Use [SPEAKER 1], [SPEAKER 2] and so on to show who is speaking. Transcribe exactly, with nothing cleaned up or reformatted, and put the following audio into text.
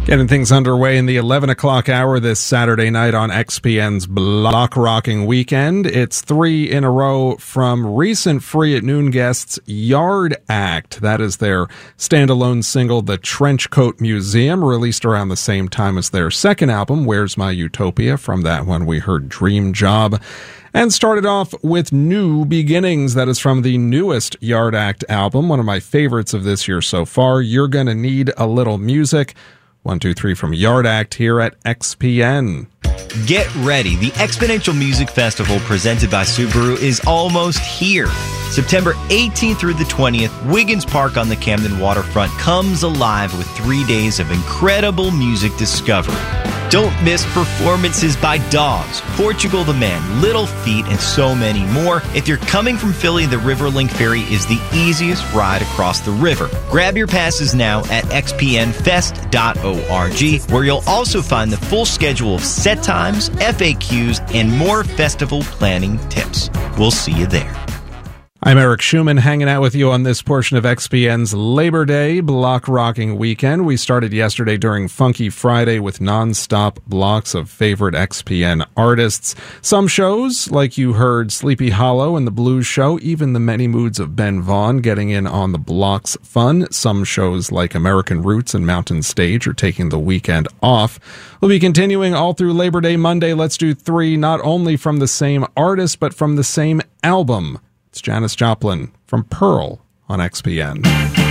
[SPEAKER 1] Getting things underway in the eleven o'clock hour this Saturday night on X P N's Block Rocking Weekend. It's three in a row from recent Free at Noon guests Yard Act. That is their standalone single, The Trenchcoat Museum, released around the same time as their second album, Where's My Utopia? From that one we heard Dream Job. And started off with New Beginnings. That is from the newest Yard Act album, one of my favorites of this year so far. You're Gonna Need a Little Music. One, two, three from Yard Act here at X P N.
[SPEAKER 2] Get ready. The Exponential Music Festival presented by Subaru is almost here. September eighteenth through the twentieth, Wiggins Park on the Camden waterfront comes alive with three days of incredible music discovery. Don't miss performances by Dogs, Portugal the Man, Little Feat, and so many more. If you're coming from Philly, the Riverlink Ferry is the easiest ride across the river. Grab your passes now at x p n fest dot org, where you'll also find the full schedule of set times, F A Qs, and more festival planning tips. We'll see you there.
[SPEAKER 1] I'm Eric Schumann, hanging out with you on this portion of X P N's Labor Day Block Rocking Weekend. We started yesterday during Funky Friday with non-stop blocks of favorite X P N artists. Some shows, like you heard Sleepy Hollow and The Blues Show, even the Many Moods of Ben Vaughn getting in on the block's fun. Some shows like American Roots and Mountain Stage are taking the weekend off. We'll be continuing all through Labor Day Monday. Let's do three, not only from the same artist, but from the same album. It's Janis Joplin from Pearl on X P N.